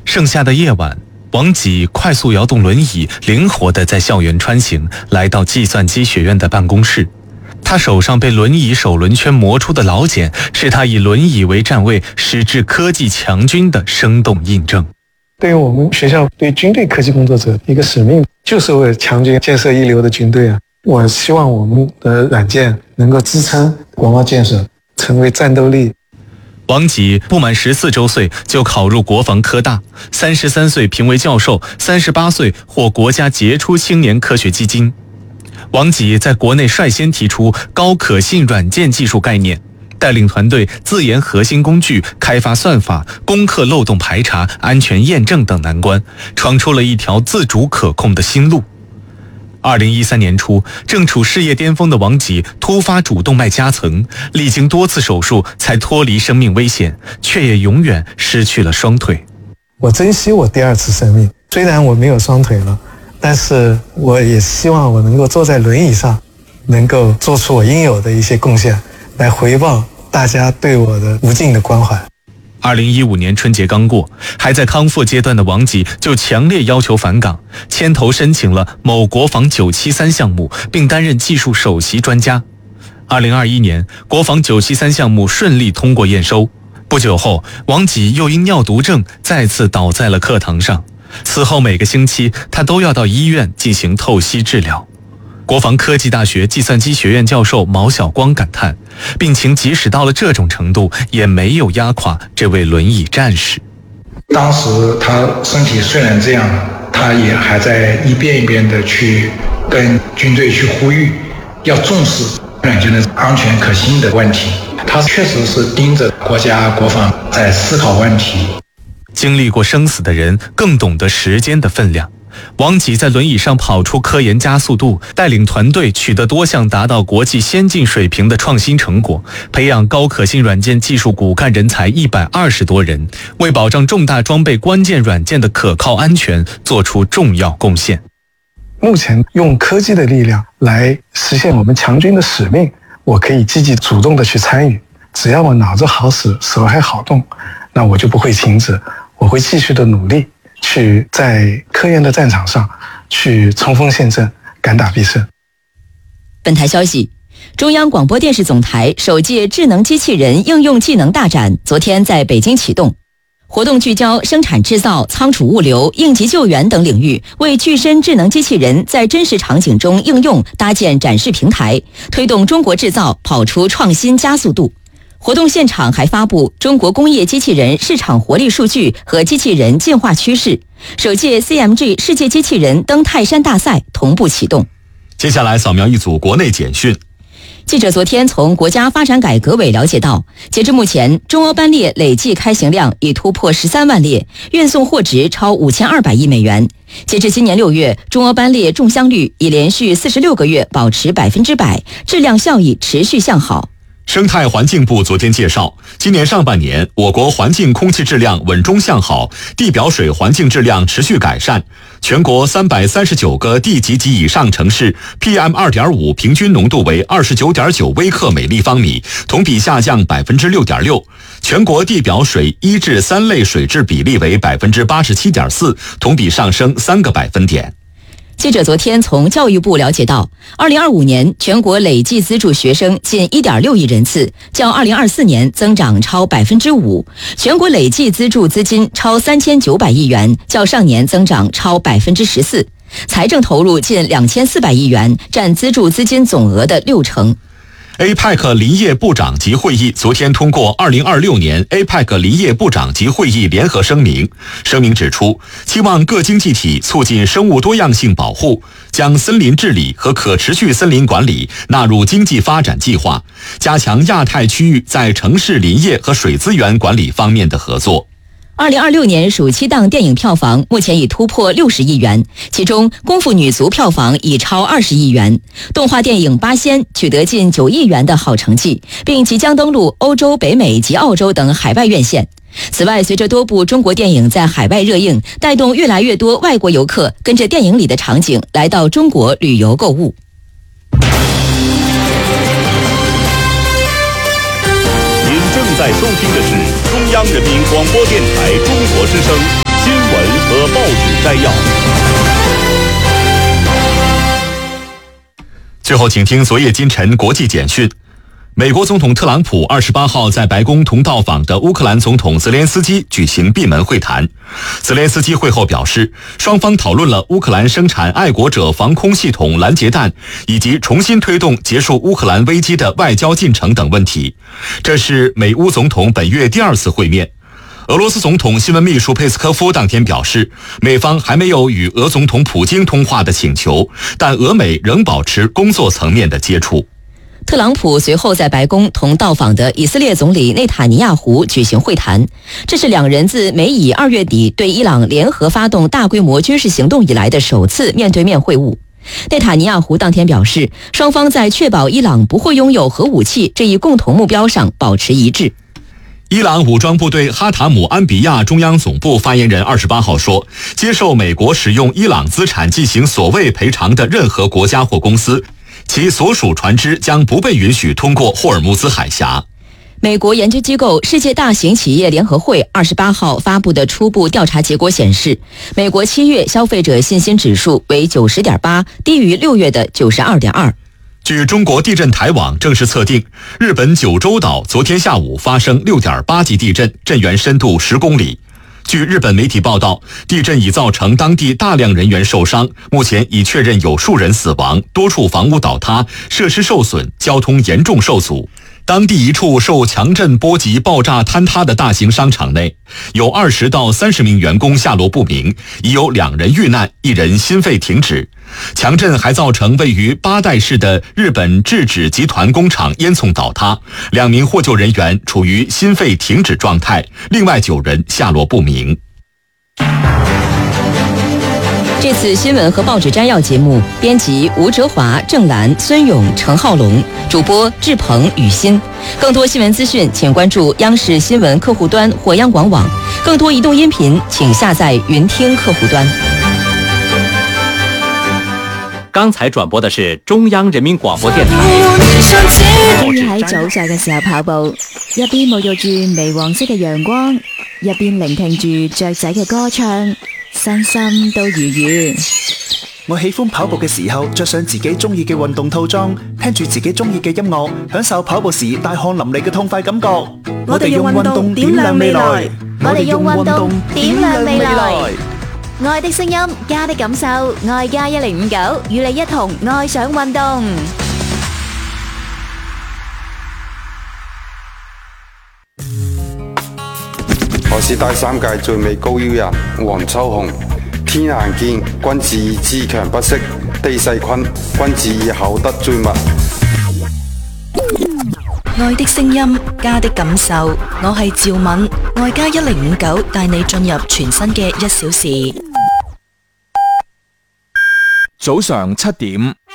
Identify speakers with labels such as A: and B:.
A: 盛夏的夜晚，王吉快速摇动轮椅，灵活地在校园穿行，来到计算机学院的办公室。他手上被轮椅手轮圈磨出的老茧，是他以轮椅为站位，矢志科技强军的生动印证。
B: 对于我们学校对军队科技工作者一个使命，就是为了强军建设一流的军队啊！我希望我们的软件能够支撑国防建设，成为战斗力。
A: 王吉不满14周岁就考入国防科大，33岁评为教授，38岁获国家杰出青年科学基金。王吉在国内率先提出高可信软件技术概念，带领团队自研核心工具，开发算法，攻克漏洞排查、安全验证等难关，闯出了一条自主可控的新路。2013年初，正处事业巅峰的王吉突发主动脉夹层，历经多次手术才脱离生命危险，却也永远失去了双腿。
B: 我珍惜我第二次生命，虽然我没有双腿了，但是我也希望我能够坐在轮椅上，能够做出我应有的一些贡献，来回报大家对我的无尽的关怀。
A: 2015年春节刚过，还在康复阶段的王吉就强烈要求返岗，牵头申请了某国防973项目，并担任技术首席专家。2021年，国防973项目顺利通过验收。不久后，王吉又因尿毒症再次倒在了课堂上。此后每个星期，他都要到医院进行透析治疗。国防科技大学计算机学院教授毛晓光感叹，病情即使到了这种程度，也没有压垮这位轮椅战士。
C: 当时他身体虽然这样，他也还在一遍一遍的去跟军队去呼吁，要重视软件的安全可信的问题。他确实是盯着国家国防在思考问题。
A: 经历过生死的人更懂得时间的分量。王吉在轮椅上跑出科研加速度，带领团队取得多项达到国际先进水平的创新成果，培养高可信软件技术骨干人才120多人，为保障重大装备关键软件的可靠安全做出重要贡献。
B: 目前用科技的力量来实现我们强军的使命，我可以积极主动的去参与，只要我脑子好使，手还好动，那我就不会停止，我会继续的努力，去在科研的战场上去冲锋陷阵，敢打必胜。
D: 本台消息，中央广播电视总台首届智能机器人应用技能大展昨天在北京启动。活动聚焦生产制造、仓储物流、应急救援等领域，为具身智能机器人在真实场景中应用搭建展示平台，推动中国制造跑出创新加速度。活动现场还发布中国工业机器人市场活力数据和机器人进化趋势。首届 CMG 世界机器人登泰山大赛同步启动。
E: 接下来扫描一组国内简讯。
D: 记者昨天从国家发展改革委了解到，截至目前，中欧班列累计开行量已突破13万列，运送货值超5200亿美元。截至今年6月，中欧班列中箱率已连续46个月保持100%，质量效益持续向好。
E: 生态环境部昨天介绍，今年上半年我国环境空气质量稳中向好，地表水环境质量持续改善。全国339个地级及以上城市 PM2.5 平均浓度为 29.9 微克每立方米，同比下降 6.6%。全国地表水1至3类水质比例为 87.4%， 同比上升3个百分点。
D: 记者昨天从教育部了解到，2025年全国累计资助学生近1.6亿人次，较2024年增长超 5%， 全国累计资助资金超3900亿元，较上年增长超 14%， 财政投入近2400亿元，占资助资金总额的60%。
E: APEC 林业部长级会议昨天通过2026年 APEC 林业部长级会议联合声明。声明指出，期望各经济体促进生物多样性保护，将森林治理和可持续森林管理纳入经济发展计划，加强亚太区域在城市林业和水资源管理方面的合作。
D: 2026年暑期档电影票房目前已突破60亿元，其中《功夫女足》票房已超20亿元，动画电影《八仙》取得近9亿元的好成绩，并即将登陆欧洲、北美及澳洲等海外院线。此外，随着多部中国电影在海外热映，带动越来越多外国游客跟着电影里的场景来到中国旅游购物。
F: 您正在收听的是中央人民广播电台中国之声新闻和报纸摘要。
E: 最后，请听昨夜今晨国际简讯。美国总统特朗普28号在白宫同到访的乌克兰总统泽连斯基举行闭门会谈。泽连斯基会后表示，双方讨论了乌克兰生产爱国者防空系统拦截弹，以及重新推动结束乌克兰危机的外交进程等问题。这是美乌总统本月第2次会面。俄罗斯总统新闻秘书佩斯科夫当天表示，美方还没有与俄总统普京通话的请求，但俄美仍保持工作层面的接触。
D: 特朗普随后在白宫同到访的以色列总理内塔尼亚胡举行会谈，这是两人自美以2月底对伊朗联合发动大规模军事行动以来的首次面对面会晤。内塔尼亚胡当天表示，双方在确保伊朗不会拥有核武器这一共同目标上保持一致。
E: 伊朗武装部队哈塔姆安比亚中央总部发言人28号说，接受美国使用伊朗资产进行所谓赔偿的任何国家或公司，其所属船只将不被允许通过霍尔木兹海峡。
D: 美国研究机构世界大型企业联合会28号发布的初步调查结果显示，美国7月消费者信心指数为 90.8， 低于6月的 92.2。
E: 据中国地震台网正式测定，日本九州岛昨天下午发生 6.8 级地震，震源深度10公里。据日本媒体报道，地震已造成当地大量人员受伤，目前已确认有数人死亡，多处房屋倒塌，设施受损，交通严重受阻。当地一处受强震波及爆炸坍塌的大型商场内，有20到30名员工下落不明，已有2人遇难，1人心肺停止。强震还造成位于八代市的日本制纸集团工厂烟囱倒塌，2名获救人员处于心肺停止状态，另外9人下落不明。
D: 这次新闻和报纸摘要节目，编辑吴哲华、郑兰、孙勇、陈浩龙，主播志鹏、雨欣。更多新闻资讯，请关注央视新闻客户端或央广网。更多移动音频，请下载云听客户端。
G: 剛才轉播的是中央人民廣播電台。
H: 喺早上嘅時候跑步，一邊沐浴住微黃色嘅陽光，一邊聆聽住雀仔嘅歌唱，身心都愉悅。
I: 我喜歡跑步嘅時候着上自己中意嘅運動套裝，聽住自己中意嘅音樂，享受跑步時大汗淋漓嘅痛快感覺。我哋用運動點亮未來，
H: 我哋用運動點亮未來。愛的聲音，家的感受，愛家1059與你一同愛上運動。
J: 我是第3屆最美高腰人黃秋紅。天行健，君子以自強不息；地勢坤，君子以厚德載物。
K: 愛的聲音，家的感受，我係趙敏，愛家1059帶你進入全新嘅1小時。
L: 早上7點。